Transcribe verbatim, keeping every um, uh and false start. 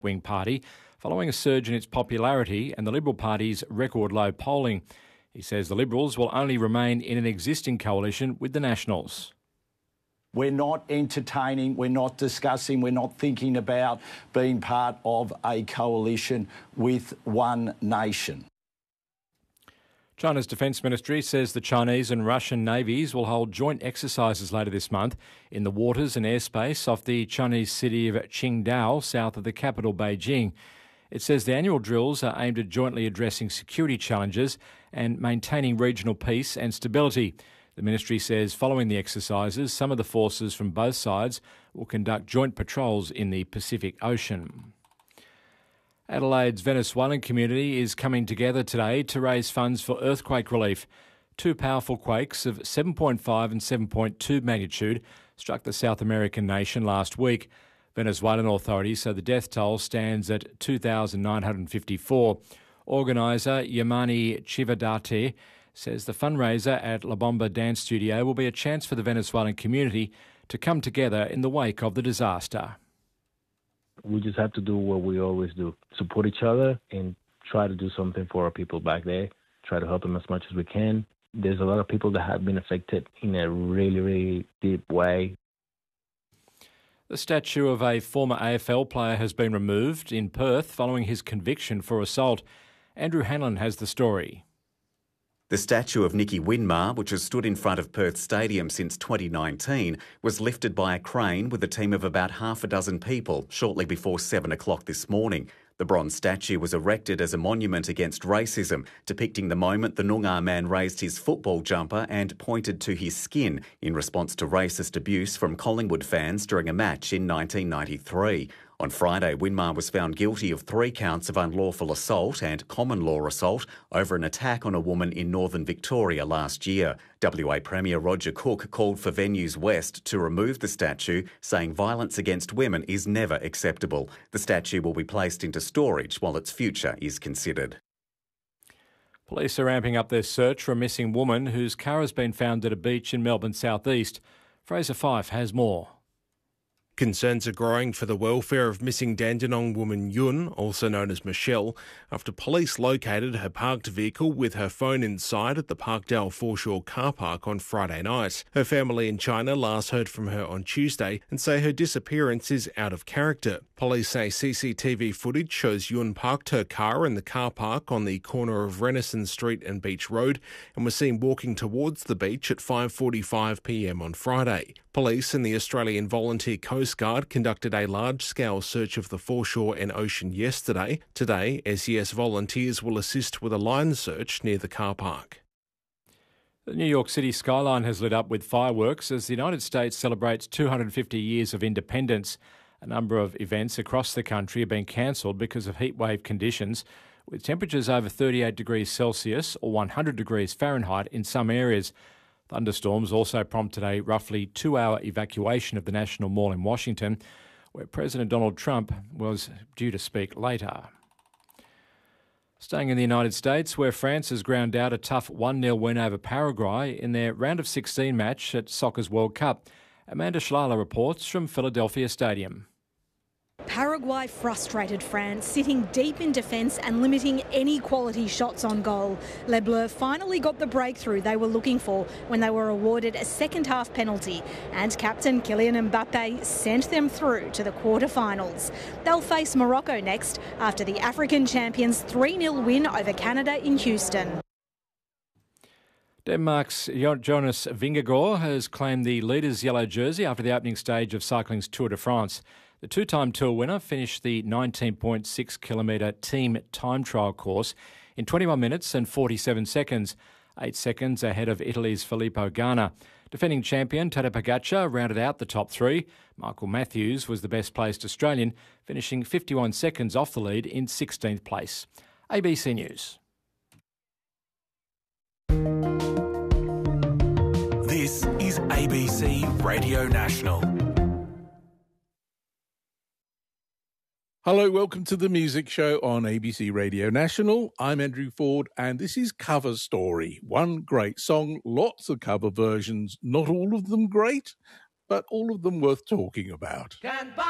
Wing Party, following a surge in its popularity and the Liberal Party's record low polling. He says the Liberals will only remain in an existing coalition with the Nationals. We're not entertaining, we're not discussing, we're not thinking about being part of a coalition with one nation. China's Defence Ministry says the Chinese and Russian navies will hold joint exercises later this month in the waters and airspace off the Chinese city of Qingdao, south of the capital Beijing. It says the annual drills are aimed at jointly addressing security challenges and maintaining regional peace and stability. The ministry says following the exercises, some of the forces from both sides will conduct joint patrols in the Pacific Ocean. Adelaide's Venezuelan community is coming together today to raise funds for earthquake relief. Two powerful quakes of seven point five and seven point two magnitude struck the South American nation last week. Venezuelan authorities say the death toll stands at two thousand nine hundred fifty-four. Organiser Yamani Chivadate says the fundraiser at La Bomba Dance Studio will be a chance for the Venezuelan community to come together in the wake of the disaster. We just have to do what we always do, support each other and try to do something for our people back there, try to help them as much as we can. There's a lot of people that have been affected in a really, really deep way. The statue of a former A F L player has been removed in Perth following his conviction for assault. Andrew Hanlon has the story. The statue of Nicky Winmar, which has stood in front of Perth Stadium since twenty nineteen, was lifted by a crane with a team of about half a dozen people shortly before seven o'clock this morning. The bronze statue was erected as a monument against racism, depicting the moment the Noongar man raised his football jumper and pointed to his skin in response to racist abuse from Collingwood fans during a match in nineteen ninety-three. On Friday, Winmar was found guilty of three counts of unlawful assault and common law assault over an attack on a woman in northern Victoria last year. W A Premier Roger Cook called for Venues West to remove the statue, saying violence against women is never acceptable. The statue will be placed into storage while its future is considered. Police are ramping up their search for a missing woman whose car has been found at a beach in Melbourne southeast. Fraser Fife has more. Concerns are growing for the welfare of missing Dandenong woman Yun, also known as Michelle, after police located her parked vehicle with her phone inside at the Parkdale Foreshore car park on Friday night. Her family in China last heard from her on Tuesday and say her disappearance is out of character. Police say C C T V footage shows Yun parked her car in the car park on the corner of Renaissance Street and Beach Road and was seen walking towards the beach at five forty-five p m on Friday. Police and the Australian Volunteer Coast Guard conducted a large-scale search of the foreshore and ocean yesterday. Today, S E S volunteers will assist with a line search near the car park. The New York City skyline has lit up with fireworks as the United States celebrates two hundred fifty years of independence. A number of events across the country have been cancelled because of heatwave conditions, with temperatures over thirty-eight degrees Celsius or one hundred degrees Fahrenheit in some areas. Thunderstorms also prompted a roughly two-hour evacuation of the National Mall in Washington, where President Donald Trump was due to speak later. Staying in the United States, where France has ground out a tough one nil win over Paraguay in their round of sixteen match at Soccer's World Cup. Amanda Shlala reports from Philadelphia Stadium. Paraguay frustrated France, sitting deep in defence and limiting any quality shots on goal. Les Bleus finally got the breakthrough they were looking for when they were awarded a second-half penalty, and captain Kylian Mbappe sent them through to the quarter-finals. They'll face Morocco next after the African champions' three nil win over Canada in Houston. Denmark's Jonas Vingegaard has claimed the leader's yellow jersey after the opening stage of cycling's Tour de France. The two-time Tour winner finished the nineteen point six kilometre team time trial course in twenty-one minutes and forty-seven seconds, eight seconds ahead of Italy's Filippo Ganna. Defending champion Tadej Pogacar rounded out the top three. Michael Matthews was the best-placed Australian, finishing fifty-one seconds off the lead in sixteenth place. A B C News. This is A B C Radio National. Hello, welcome to the Music Show on A B C Radio National. I'm Andrew Ford, and this is Cover Story. One great song, lots of cover versions, not all of them great, but all of them worth talking about.